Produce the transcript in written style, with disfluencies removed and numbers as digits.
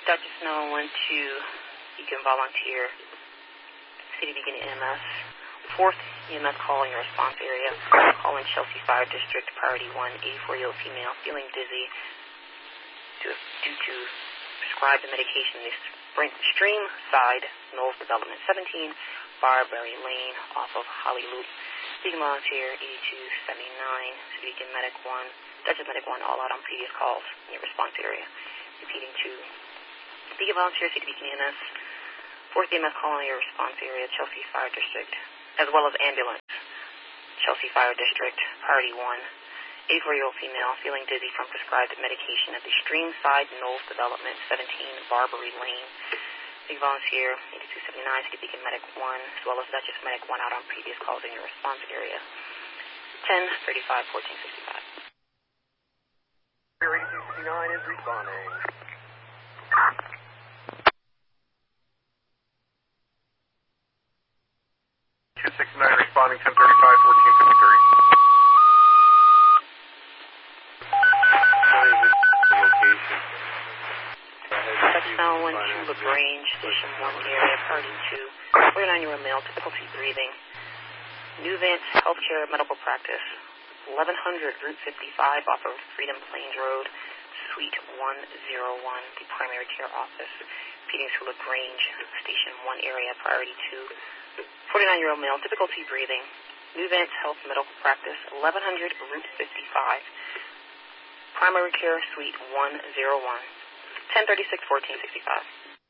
Dr. Snow, 1-2, Beacon Volunteer, City Beacon EMS. 4th EMS call in your response area. Call in Chelsea Fire District, priority 1, 84-year-old female, feeling dizzy due to prescribed medication in the Stream Side, Knowles Development 17, Barbary Lane, off of Holly Loop. Beacon Volunteer, 8279, Beacon Medic 1, Dutch Medic 1, all out on previous calls in your response area. Repeating to Beacon Volunteer, City Beacon EMS, 4th EMS call in your response area, Chelsea Fire District, as well as ambulance, Chelsea Fire District, priority 1, 84-year-old female, feeling dizzy from prescribed medication at the Streamside Knowles Development 17, Barbary Lane. Big Volunteer, 8279, City Beacon Medic 1, as well as Dutchess Medic 1 out on previous calls in your response area. 1035 1465. 8269 is responding. 269 responding, 1035 1453. Touchdown 1-2, LaGrange, Station 1 area, priority 2, 49-year-old male, difficulty breathing. Nuvance Healthcare Medical Practice, 1100 Route 55 off of Freedom Plains Road, Suite 101, the primary care office. Repeating to LaGrange, Station 1 area, priority 2, 49-year-old male, difficulty breathing. Nuvance Health Medical Practice, 1100 Route 55, primary care, Suite 101. 1036 1465.